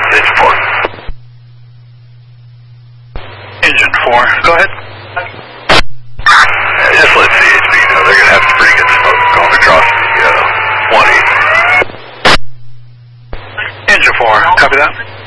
Engine 4. Engine 4, go ahead. Just let CHB know they're going to have some pretty good smoke going across the 20. Engine 4, copy that.